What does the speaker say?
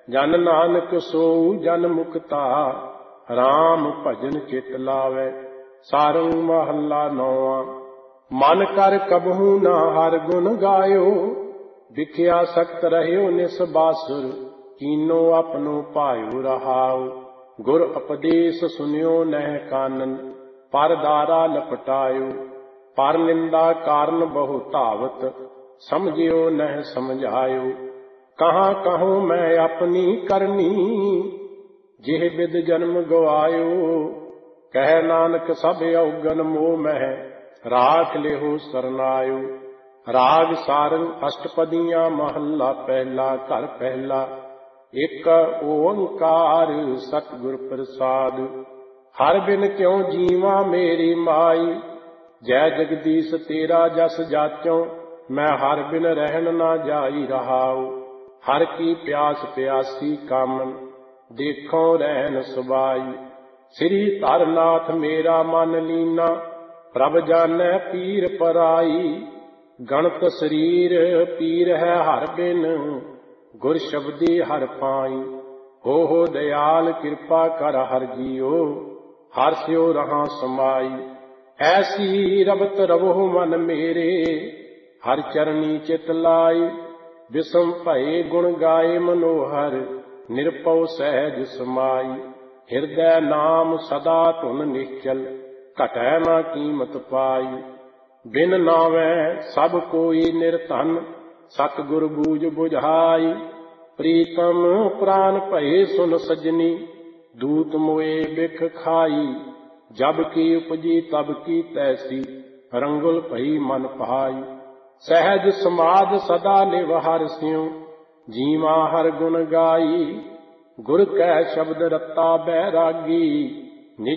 ਜਨ ਨਾਨਕ ਸੋਊ ਜਨ ਮੁਕਤਾ, ਰਾਮ ਭਜਨ ਚਿਤ ਲਾਵੇ। ਸਾਰੰਗ ਮਹੱਲਾ ਨੌਵਾਂ। ਮਨ ਕਰ ਕਬਹੂ ਨਾ ਹਰਿ ਗੁਣ ਗਾਇਓ, ਵਿਖਿਆ ਸਖਤ ਰਹਿਓ ਨਿਸ ਬਾਸੁਰ, ਕੀਨੋ ਆਪਣੋ ਭਾਇਓ ਰਹਾਉ। ਗੁਰ ਉਪਦੇਸ਼ ਸੁਨਿਓ ਨਹਿ ਕਾਨਨ, ਪਰ ਦਾਰਾ ਲਪਟਾਇਓ। ਪਰ ਨਿੰਦਾ ਕਾਰਨ ਬਹੁ ਧਾਵਤ, ਸਮਝਿਓ ਨਹਿ ਸਮਝਾਇਓ। ਕਹਾਂ ਕਹੂੰ ਮੈਂ ਆਪਣੀ ਕਰਨੀ, ਜਿਹ ਬਿਦ ਜਨਮ ਗਵਾਇਓ। ਕਹਿ ਨਾਨਕ ਸਭ ਔਗਨ ਮੋਹ ਮਹਿ, ਰਾਖ ਲਿਹੋ ਸਰਨਾਇਓ। ਰਾਗ ਸਾਰੰਗ ਅਸ਼ਟਪਦੀਆਂ ਮਹੱਲਾ ਪਹਿਲਾ। ਘਰ ਪਹਿਲਾ। ਇੱਕ ਓੰਕਾਰ ਸਤਿਗੁਰ ਪ੍ਰਸਾਦਿ। ਹਰਿ ਬਿਨ ਕਿਉ ਜੀਵਾ ਮੇਰੀ ਮਾਈ, ਜੈ ਜਗਦੀਸ਼ ਤੇਰਾ ਜਸ ਜਾਚੋ। ਮੈਂ ਹਰਿ ਬਿਨ ਰਹਿਣ ਨਾ ਜਾਈ ਰਹਾਉ। ਹਰਿ ਕੀ ਪਿਆਸ ਪਿਆਸੀ ਕਾਮਨ, ਦੇਖੋ ਰਹਿਣ ਸੁਭਾਈ। ਸ੍ਰੀ ਧਰਨਾਥ ਮੇਰਾ ਮਨ ਲੀਨਾ, ਪ੍ਰਭ ਜਾਣੈ ਪੀਰ ਪਰਾਈ। ਗਣਤ ਸਰੀਰ ਪੀਰ ਹੈ ਹਰਿ ਬਿਨ, ਗੁਰ ਸ਼ਬਦੀ ਹਰਿ ਪਾਈ। ਹੋ ਦਇਆਲ ਕਿਰਪਾ ਕਰ ਹਰਿ ਜੀਓ, ਹਰਿ ਸਿਉ ਰਹਾ ਸਮਾਈ। ਐਸੀ ਰਬਤ ਰਵਹੁ ਮਨ ਮੇਰੇ, ਹਰਿ ਚਰਨੀ ਚਿਤ ਲਾਈ। ਬਿਸਮ ਭਏ ਗੁਣ ਗਾਏ ਮਨੋਹਰ, ਨਿਰਭਉ ਸਹਿਜ ਸਮਾਈ। ਹਿਰਦੈ ਨਾਮ ਸਦਾ ਧੁਨ ਨਿਸ਼ਚਲ, ਘਟੈ ਨਾ ਕੀਮਤ ਪਾਈ। ਬਿਨ ਨਾਵੈ ਸਭ ਕੋਈ ਨਿਰਧਨ, ਸਤਿਗੁਰ ਬੂਝ ਬੁਝਾਈ। ਪ੍ਰੀਤਮ ਪ੍ਰਾਨ ਭਏ ਸੁਨ ਸਜਣੀ, ਦੂਤ ਮੋਏ ਬਿਖ ਖਾਈ। ਜਬ ਕੀ ਉਪਜੀ ਤਬ ਕੀ ਤੈਸੀ, ਰੰਗੁਲ ਭਈ ਮਨ ਭਾਈ। ਸਹਿਜ ਸਮਾਧ ਸਦਾ ਨਿਵ ਹਰਿ ਸਿਉ, ਜੀਵਾ ਹਰਿ ਗੁਣ ਗਾਈ। ਗੁਰ ਕੈ ਸ਼ਬਦ ਰਤਾ ਬੈਰਾਗੀ,